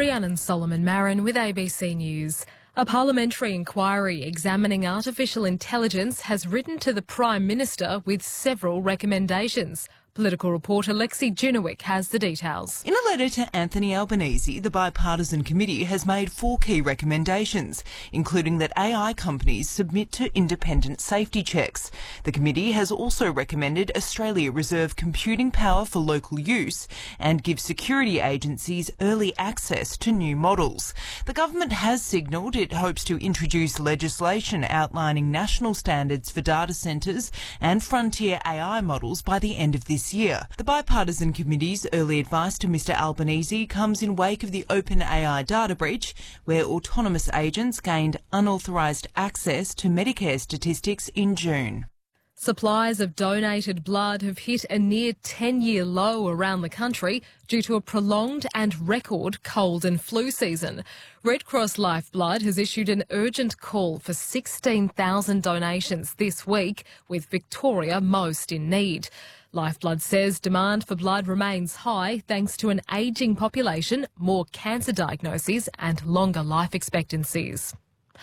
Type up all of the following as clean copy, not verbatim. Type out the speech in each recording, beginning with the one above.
Rhiannon Solomon Marin with ABC News. A parliamentary inquiry examining artificial intelligence has written to the Prime Minister with several recommendations. Political reporter Lexi Junowick has the details. In a letter to Anthony Albanese, the bipartisan committee has made 4 key recommendations, including that AI companies submit to independent safety checks. The committee has also recommended Australia reserve computing power for local use and give security agencies early access to new models. The government has signalled it hopes to introduce legislation outlining national standards for data centres and frontier AI models by the end of this year. The bipartisan committee's early advice to Mr Albanese comes in wake of the OpenAI data breach, where autonomous agents gained unauthorised access to Medicare statistics in June. Supplies of donated blood have hit a near 10-year low around the country due to a prolonged and record cold and flu season. Red Cross Lifeblood has issued an urgent call for 16,000 donations this week, with Victoria most in need. Lifeblood says demand for blood remains high thanks to an ageing population, more cancer diagnoses and longer life expectancies.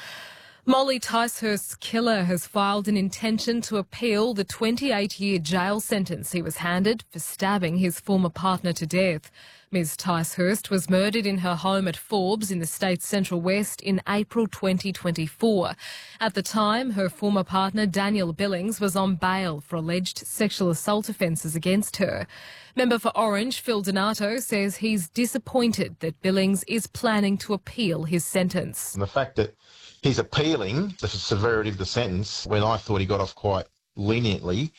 Molly Ticehurst's killer has filed an intention to appeal the 28-year jail sentence he was handed for stabbing his former partner to death. Ms Ticehurst was murdered in her home at Forbes in the state's Central West in April 2024. At the time, her former partner Daniel Billings was on bail for alleged sexual assault offences against her. Member for Orange, Phil Donato, says he's disappointed that Billings is planning to appeal his sentence. And the fact that he's appealing the severity of the sentence when I thought he got off quite leniently,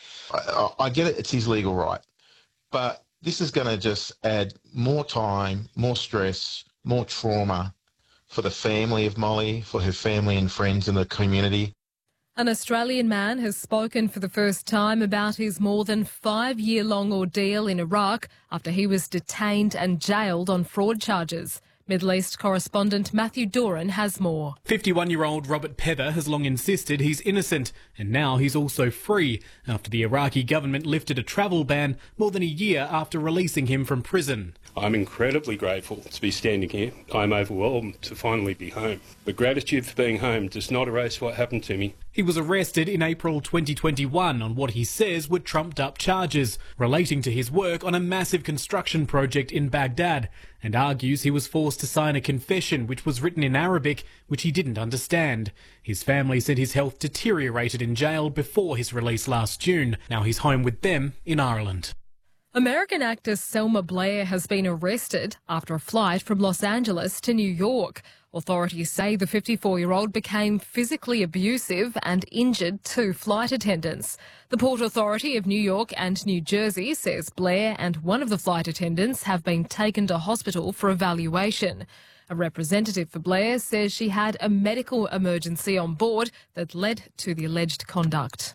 I get it, it's his legal right. But this is going to just add more time, more stress, more trauma for the family of Molly, for her family and friends in the community. An Australian man has spoken for the first time about his more than 5-year-long ordeal in Iraq after he was detained and jailed on fraud charges. Middle East correspondent Matthew Doran has more. 51-year-old Robert Pether has long insisted he's innocent, and now he's also free after the Iraqi government lifted a travel ban more than a year after releasing him from prison. I'm incredibly grateful to be standing here. I'm overwhelmed to finally be home. But gratitude for being home does not erase what happened to me. He was arrested in April 2021 on what he says were trumped-up charges relating to his work on a massive construction project in Baghdad, and argues he was forced to sign a confession which was written in Arabic, which he didn't understand. His family said his health deteriorated in jail before his release last June. Now he's home with them in Ireland. American actor Selma Blair has been arrested after a flight from Los Angeles to New York. Authorities say the 54-year-old became physically abusive and injured 2 flight attendants. The Port Authority of New York and New Jersey says Blair and one of the flight attendants have been taken to hospital for evaluation. A representative for Blair says she had a medical emergency on board that led to the alleged conduct.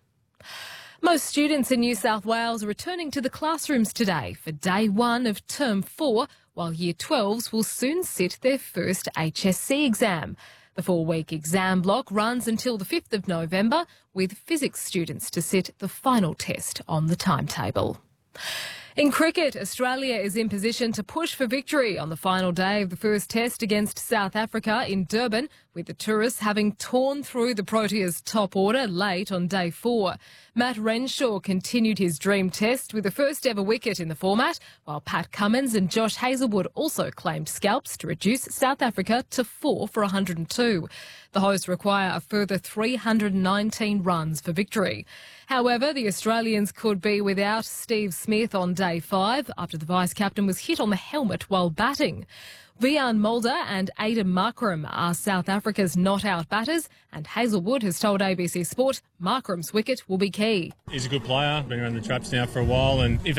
Most students in New South Wales are returning to the classrooms today for day 1 of term 4, while Year 12s will soon sit their first HSC exam. The 4-week exam block runs until the 5th of November, with physics students to sit the final test on the timetable. In cricket, Australia is in position to push for victory on the final day of the first test against South Africa in Durban, with the tourists having torn through the Proteas' top order late on day 4. Matt Renshaw continued his dream test with the first ever wicket in the format, while Pat Cummins and Josh Hazlewood also claimed scalps to reduce South Africa to 4 for 102. The hosts require a further 319 runs for victory. However, the Australians could be without Steve Smith on day 5 after the vice-captain was hit on the helmet while batting. Vian Mulder and Aidan Markram are South Africa's not-out batters, and Hazlewood has told ABC Sport Markram's wicket will be key. He's a good player, been around the traps now for a while, and if